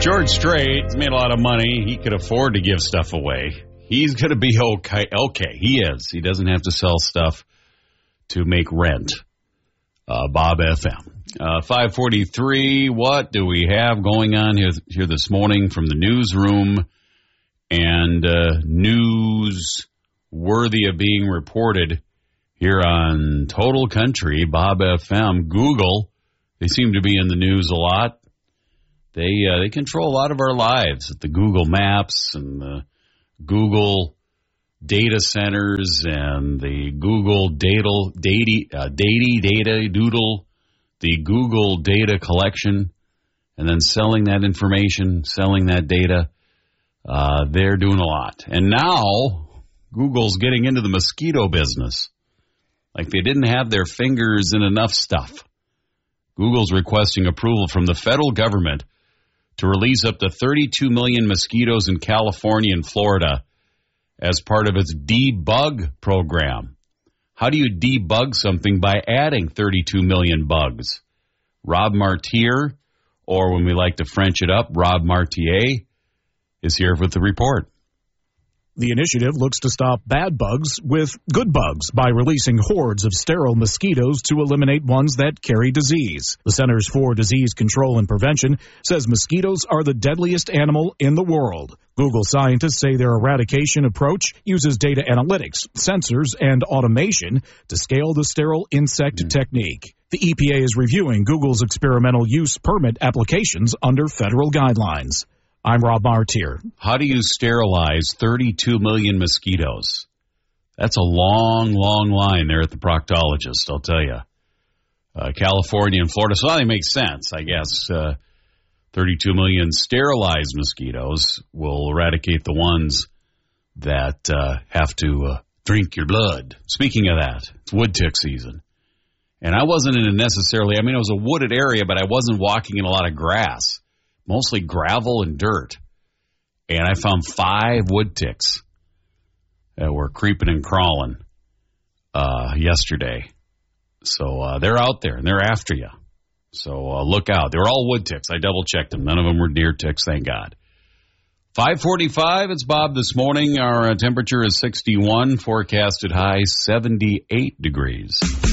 George Strait made a lot of money. He could afford to give stuff away. He's going to be okay. Okay, he is. He doesn't have to sell stuff to make rent. Bob FM. 543, what do we have going on here this morning from the newsroom and news worthy of being reported here on Total Country, Bob FM. Google, they seem to be in the news a lot. They control a lot of our lives. The Google Maps and the Google data centers and the Google data doodle, the Google data collection, and then selling that information, selling that data. They're doing a lot. And now Google's getting into the mosquito business. Like they didn't have their fingers in enough stuff. Google's requesting approval from the federal government to release up to 32 million mosquitoes in California and Florida as part of its debug program. How do you debug something? By adding 32 million bugs. Rob Martier, or when we like to French it up, Rob Martier, is here with the report. The initiative looks to stop bad bugs with good bugs by releasing hordes of sterile mosquitoes to eliminate ones that carry disease. The Centers for Disease Control and Prevention says mosquitoes are the deadliest animal in the world. Google scientists say their eradication approach uses data analytics, sensors, and automation to scale the sterile insect technique. The EPA is reviewing Google's experimental use permit applications under federal guidelines. I'm Rob Martier. How do you sterilize 32 million mosquitoes? That's a long, long line there at the proctologist, I'll tell you. California and Florida, so that makes sense, I guess. 32 million sterilized mosquitoes will eradicate the ones that have to drink your blood. Speaking of that, it's wood tick season. And I wasn't in it necessarily, it was a wooded area, but I wasn't walking in a lot of grass. Mostly gravel and dirt. And I found 5 wood ticks that were creeping and crawling yesterday. So they're out there, and they're after you. So look out. They were all wood ticks. I double-checked them. None of them were deer ticks, thank God. 5:45, it's Bob this morning. Our temperature is 61, forecasted high 78 degrees.